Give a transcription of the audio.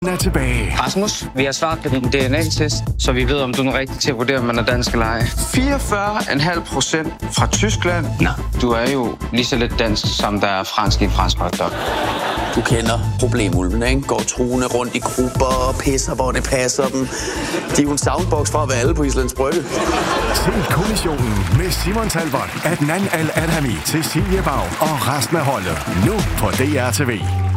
er tilbage. Rasmus, vi har svaret på din DNA-test, så vi ved, om du er rigtig til at vurdere, om man er dansk eller ej. 44,5% fra Tyskland. Nå, du er jo lige så lidt dansk, som der er fransk i en fransk hotdog. Du kender problemulven, ikke? Går truende rundt i grupper og pisser, hvor det passer dem. De er jo en soundbox fra at være alle på Islands Brygge. Se Kommissionen med Simon Talbot, Adnan Al-Adhami, Cecilie Bag og resten af holdet. Nu på DR TV.